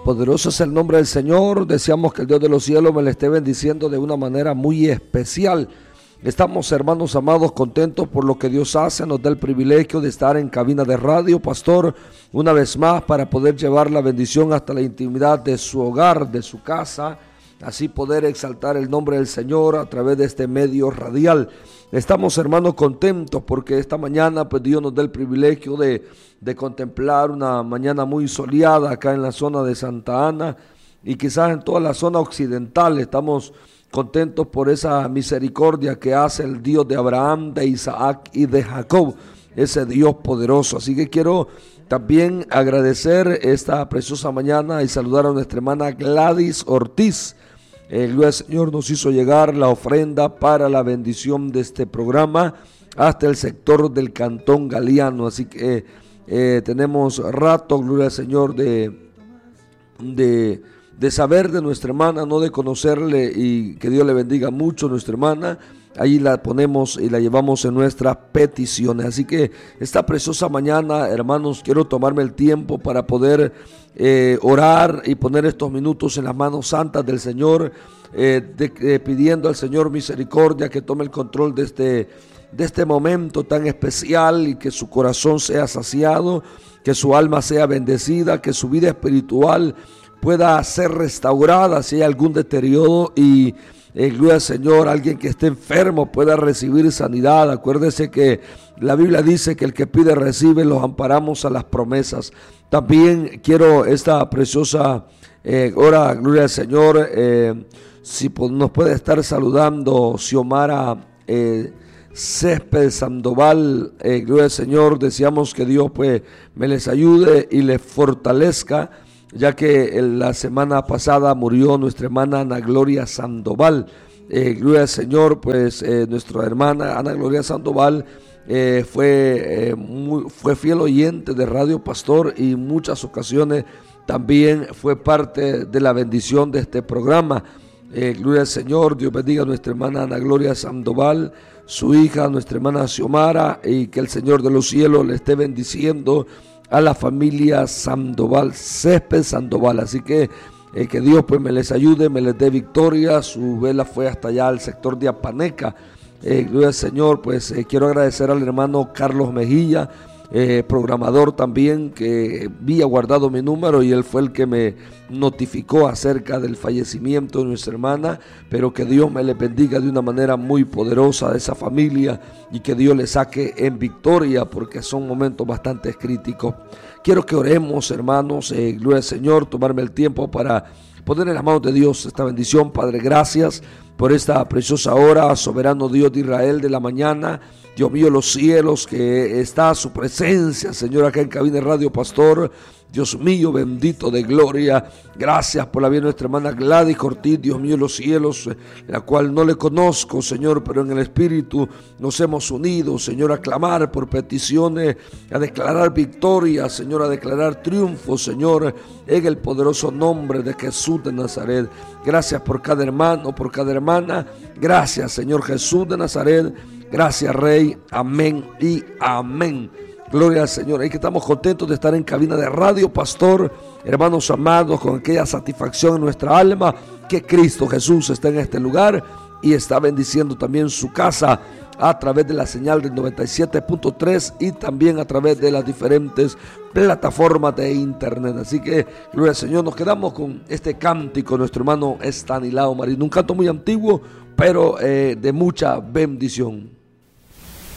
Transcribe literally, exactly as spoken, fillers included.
Poderoso es el nombre del Señor. Deseamos que el Dios de los cielos me le esté bendiciendo de una manera muy especial. Estamos, hermanos amados, contentos por lo que Dios hace. Nos da el privilegio de estar en cabina de radio, pastor, una vez más para poder llevar la bendición hasta la intimidad de su hogar, de su casa, así poder exaltar el nombre del Señor a través de este medio radial. Estamos, hermanos, contentos porque esta mañana pues Dios nos da el privilegio de, de contemplar una mañana muy soleada acá en la zona de Santa Ana y quizás en toda la zona occidental. Estamos contentos por esa misericordia que hace el Dios de Abraham, de Isaac y de Jacob, ese Dios poderoso. Así que quiero también agradecer esta preciosa mañana y saludar a nuestra hermana Gladys Ortiz. El gloria al Señor nos hizo llegar la ofrenda para la bendición de este programa hasta el sector del Cantón Galiano. Así que eh, tenemos rato, gloria al Señor, de, de, de saber de nuestra hermana, no de conocerle, y que Dios le bendiga mucho a nuestra hermana. Ahí la ponemos y la llevamos en nuestras peticiones. Así que esta preciosa mañana, hermanos, quiero tomarme el tiempo para poder eh, orar y poner estos minutos en las manos santas del Señor, eh, de, eh, pidiendo al Señor misericordia, que tome el control de este, de este momento tan especial y que su corazón sea saciado, que su alma sea bendecida, que su vida espiritual pueda ser restaurada si hay algún deterioro y Eh, gloria al Señor, alguien que esté enfermo pueda recibir sanidad. Acuérdese que la Biblia dice que el que pide recibe, los amparamos a las promesas. También quiero esta preciosa eh, hora, gloria al Señor, eh, si nos puede estar saludando Xiomara eh, Césped Sandoval, eh, gloria al Señor. Deseamos que Dios pues me les ayude y les fortalezca, ya que la semana pasada murió nuestra hermana Ana Gloria Sandoval. Eh, gloria al Señor, pues eh, nuestra hermana Ana Gloria Sandoval eh, fue, eh, muy, fue fiel oyente de Radio Pastor y en muchas ocasiones también fue parte de la bendición de este programa. Eh, gloria al Señor, Dios bendiga a nuestra hermana Ana Gloria Sandoval, su hija, nuestra hermana Xiomara, y que el Señor de los cielos le esté bendiciendo a la familia Sandoval, Césped Sandoval. Así que eh, que Dios pues me les ayude, me les dé victoria. Su vela fue hasta allá al sector de Apaneca. Eh, gloria al Señor. Pues eh, quiero agradecer al hermano Carlos Mejía, eh, programador también, que había guardado mi número y él fue el que me notificó acerca del fallecimiento de nuestra hermana. Pero que Dios me le bendiga de una manera muy poderosa a esa familia y que Dios le saque en victoria, porque son momentos bastante críticos. Quiero que oremos, hermanos, eh, gloria al Señor, tomarme el tiempo para poner en las manos de Dios esta bendición. Padre, gracias por esta preciosa hora, soberano Dios de Israel, de la mañana. Dios mío, los cielos, que está su presencia, Señor, acá en cabina de Radio Pastor. Dios mío, bendito de gloria, gracias por la vida de nuestra hermana Gladys Ortiz, Dios mío, los cielos, la cual no le conozco, Señor, pero en el Espíritu nos hemos unido, Señor, a clamar por peticiones, a declarar victoria, Señor, a declarar triunfo, Señor, en el poderoso nombre de Jesús de Nazaret. Gracias por cada hermano, por cada hermana, gracias, Señor Jesús de Nazaret, gracias, Rey, amén y amén. Gloria al Señor. Ahí que estamos contentos de estar en cabina de Radio Pastor, hermanos amados, con aquella satisfacción en nuestra alma que Cristo Jesús está en este lugar y está bendiciendo también su casa a través de la señal del noventa y siete punto tres y también a través de las diferentes plataformas de internet. Así que, gloria al Señor, nos quedamos con este cántico, nuestro hermano Estanislao Marín, un canto muy antiguo, pero eh, de mucha bendición.